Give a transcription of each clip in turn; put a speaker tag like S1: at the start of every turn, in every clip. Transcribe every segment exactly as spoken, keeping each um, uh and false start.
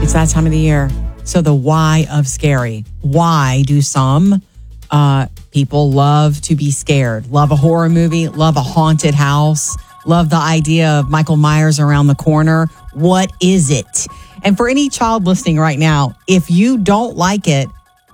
S1: It's that time of the year. So the why of scary. Why do some uh, people love to be scared? Love a horror movie, love a haunted house, love the idea of Michael Myers around the corner. What is it? And for any child listening right now, if you don't like it,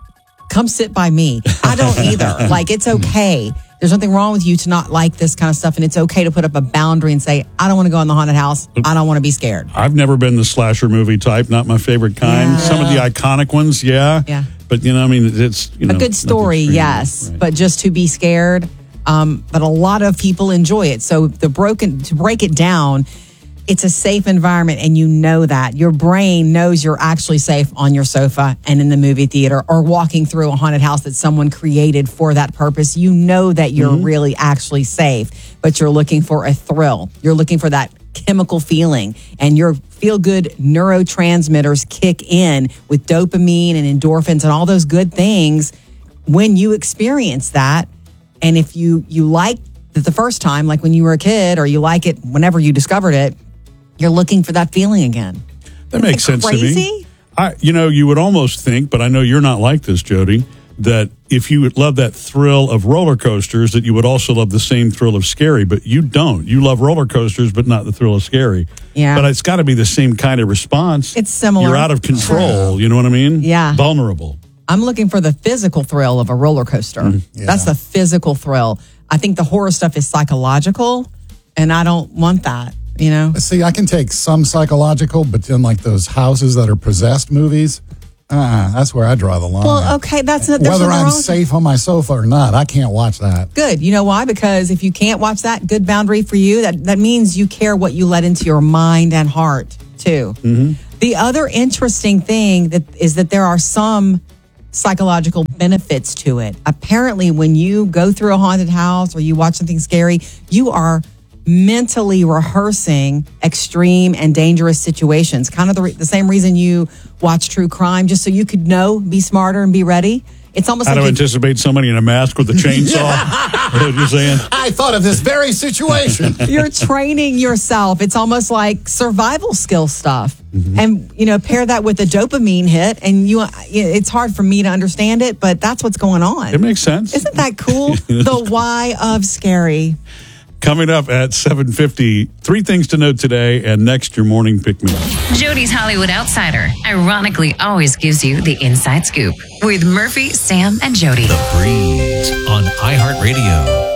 S1: come sit by me. I don't either. Like, it's okay. There's nothing wrong with you to not like this kind of stuff. And it's okay to put up a boundary and say, I don't want to go in the haunted house. I don't want to be scared.
S2: I've never been the slasher movie type. Not my favorite kind.
S1: Yeah.
S2: Some of the iconic ones, yeah.
S1: Yeah.
S2: But, you know, I mean, it's, you know.
S1: A good story, yes.
S2: Right.
S1: But just to be scared. Um, but a lot of people enjoy it. So the broken to break it down, it's a safe environment, and you know that. Your brain knows you're actually safe on your sofa and in the movie theater or walking through a haunted house that someone created for that purpose. You know that you're mm-hmm. really actually safe, but you're looking for a thrill. You're looking for that chemical feeling, and your feel-good neurotransmitters kick in with dopamine and endorphins and all those good things when you experience that. And if you, you like it the first time, like when you were a kid, or you like it whenever you discovered it, you're looking for that feeling again.
S2: That makes sense
S1: crazy?
S2: to me. I, you know, you would almost think, but I know you're not like this, Jody, that if you would love that thrill of roller coasters, that you would also love the same thrill of scary, but you don't. You love roller coasters, but not the thrill of scary.
S1: Yeah.
S2: But it's got to be the same kind of response.
S1: It's similar.
S2: You're out of control.
S1: Sure.
S2: You know what I mean?
S1: Yeah.
S2: Vulnerable.
S1: I'm looking for the physical thrill of a roller coaster. Mm, yeah. That's the physical thrill. I think the horror stuff is psychological, and I don't want that. You know,
S3: see, I can take some psychological, but then like those houses that are possessed movies, uh, that's where I draw the line.
S1: Well, okay, that's not
S3: whether I'm safe on my sofa or not. I can't watch that.
S1: Good. You know why? Because if you can't watch that, good boundary for you. That that means you care what you let into your mind and heart too. Mm-hmm. The other interesting thing that is that there are some psychological benefits to it. Apparently, when you go through a haunted house or you watch something scary, you are mentally rehearsing extreme and dangerous situations. Kind of the, re- the same reason you watch true crime, just so you could know, be smarter, and be ready. It's almost
S2: How
S1: like
S2: to anticipate somebody in a mask with a chainsaw. What you're saying?
S3: I thought of this very situation.
S1: You're training yourself. It's almost like survival skill stuff. Mm-hmm. And, you know, pair that with a dopamine hit, and you, it's hard for me to understand it, but that's what's going on.
S2: It makes sense.
S1: Isn't that cool? The why of scary.
S2: Coming up at seven fifty, three things to know today, and next, your morning pick-me.
S4: Jody's Hollywood Outsider ironically always gives you the inside scoop with Murphy, Sam, and Jody.
S5: The Breeze on iHeartRadio.